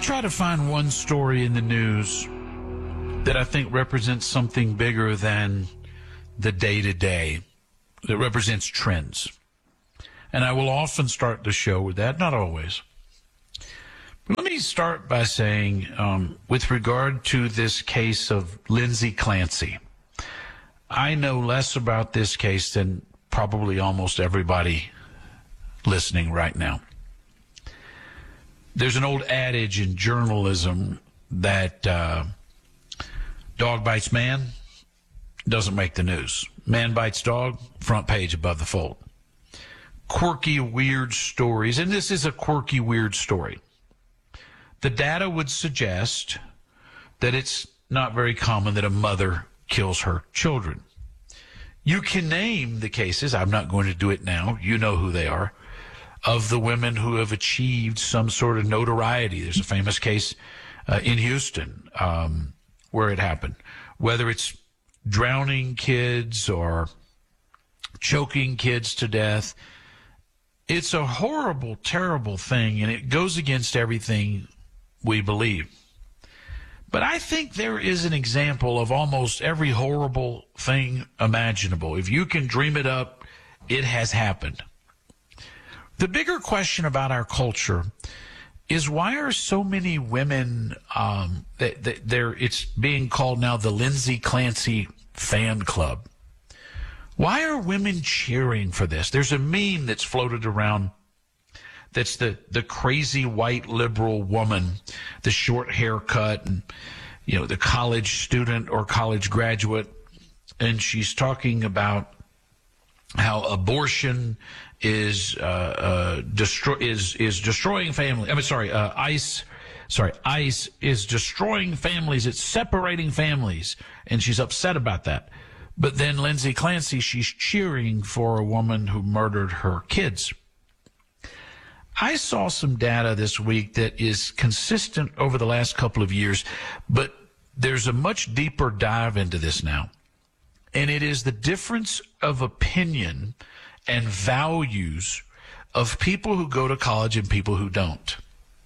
try to find one story in the news that I think represents something bigger than the day-to-day, that represents trends. And I will often start the show with that, not always. But let me start by saying, with regard to this case of Lindsay Clancy, I know less about this case than probably almost everybody listening right now. There's an old adage in journalism that dog bites man, doesn't make the news. Man bites dog, front page above the fold. Quirky, weird stories, and this is a quirky, weird story. The data would suggest that it's not very common that a mother kills her children. You can name the cases. I'm not going to do it now. You know who they are. Of the women who have achieved some sort of notoriety. There's a famous case in Houston where it happened. Whether it's drowning kids or choking kids to death, it's a horrible, terrible thing, and it goes against everything we believe. But I think there is an example of almost every horrible thing imaginable. If you can dream it up, it has happened. The bigger question about our culture is, why are so many women, it's being called now the Lindsay Clancy fan club. Why are women cheering for this? There's a meme that's floated around that's the crazy white liberal woman, the short haircut, and, you know, the college student or college graduate, and she's talking about how abortion is destroying family. ICE is destroying families. It's separating families, and she's upset about that. But then Lindsay Clancy, she's cheering for a woman who murdered her kids. I saw some data this week that is consistent over the last couple of years, but there's a much deeper dive into this now. And it is the difference of opinion and values of people who go to college and people who don't.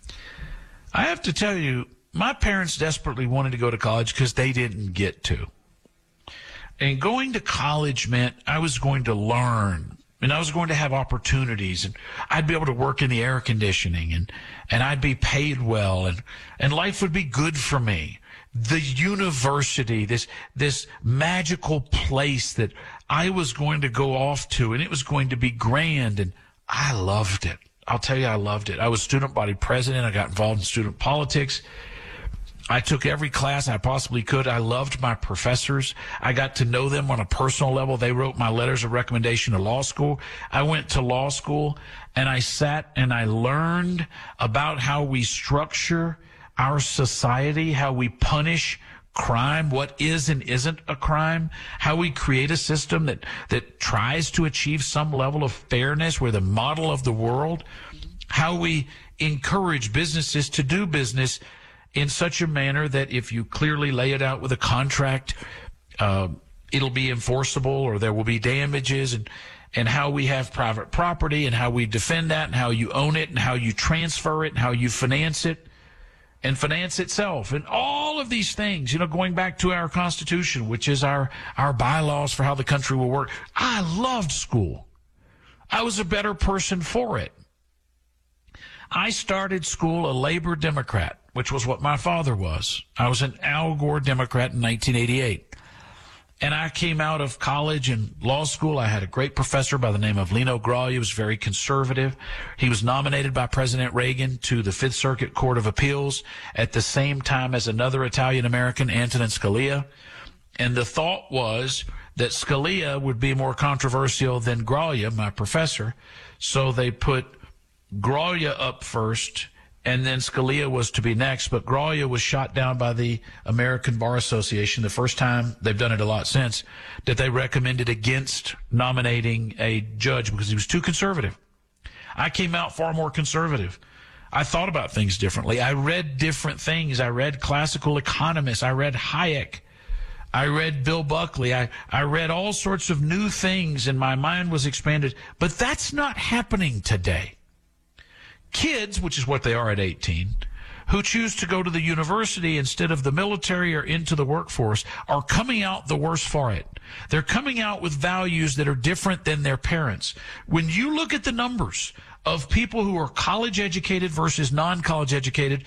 I have to tell you, my parents desperately wanted to go to college because they didn't get to. And going to college meant I was going to learn, and I was going to have opportunities, and I'd be able to work in the air conditioning, and I'd be paid well, and life would be good for me. The university, this magical place that I was going to go off to, and it was going to be grand, and I loved it. I'll tell you, I loved it. I was student body president. I got involved in student politics. I took every class I possibly could. I loved my professors. I got to know them on a personal level. They wrote my letters of recommendation to law school. I went to law school, and I sat and I learned about how we structure our society, how we punish crime, what is and isn't a crime, how we create a system that tries to achieve some level of fairness. We're the model of the world, how we encourage businesses to do business in such a manner that if you clearly lay it out with a contract, it'll be enforceable or there will be damages, and how we have private property and how we defend that and how you own it and how you transfer it and how you finance it and finance itself, and all of these things, you know, going back to our Constitution, which is our bylaws for how the country will work. I loved school. I was a better person for it. I started school a labor Democrat, which was what my father was. I was an Al Gore Democrat in 1988. And I came out of college and law school. I had a great professor by the name of Lino Graglia. He was very conservative. He was nominated by President Reagan to the Fifth Circuit Court of Appeals at the same time as another Italian-American, Antonin Scalia. And the thought was that Scalia would be more controversial than Graglia, my professor. So they put Graglia up first, and then Scalia was to be next, but Graglia was shot down by the American Bar Association the first time. They've done it a lot since, that they recommended against nominating a judge because he was too conservative. I came out far more conservative. I thought about things differently. I read different things. I read classical economists. I read Hayek. I read Bill Buckley. I read all sorts of new things, and my mind was expanded. But that's not happening today. Kids, which is what they are at 18, who choose to go to the university instead of the military or into the workforce are coming out the worse for it. They're coming out with values that are different than their parents. When you look at the numbers of people who are college educated versus non-college educated,